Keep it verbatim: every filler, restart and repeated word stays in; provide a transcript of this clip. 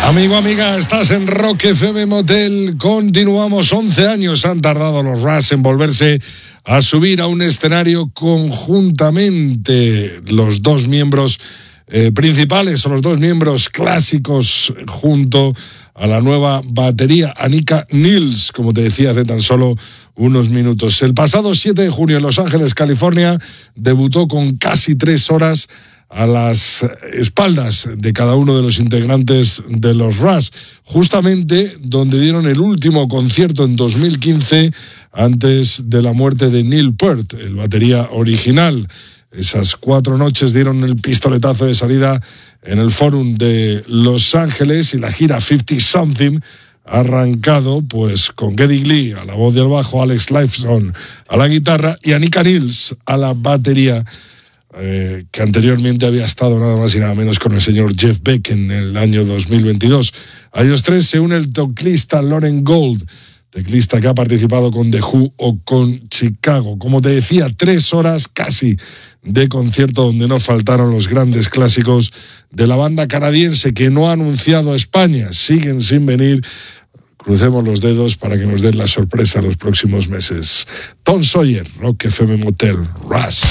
Amigo, amiga, estás en Rock F M Motel. Continuamos. once años han tardado los Rush en volverse a subir a un escenario conjuntamente. Los dos miembros eh, principales, o los dos miembros clásicos, junto a la nueva batería, Annika Nils, como te decía hace tan solo unos minutos. El pasado siete de junio en Los Ángeles, California, debutó con casi tres horas a las espaldas de cada uno de los integrantes de los Rush, justamente donde dieron el último concierto en dos mil quince, antes de la muerte de Neil Peart, el batería original. Esas cuatro noches dieron el pistoletazo de salida en el Forum de Los Ángeles, y la gira cincuenta Something ha arrancado pues con Geddy Lee a la voz y al bajo, Alex Lifeson a la guitarra y Annika Nils a la batería, Eh, que anteriormente había estado nada más y nada menos con el señor Jeff Beck en el año dos mil veintidós. A ellos tres se une el teclista Lauren Gold, teclista que ha participado con The Who o con Chicago. Como te decía, tres horas casi de concierto donde no faltaron los grandes clásicos de la banda canadiense, que no ha anunciado España. Siguen sin venir. Crucemos los dedos para que nos den la sorpresa los próximos meses. Tom Sawyer, Rock F M Motel, Rush.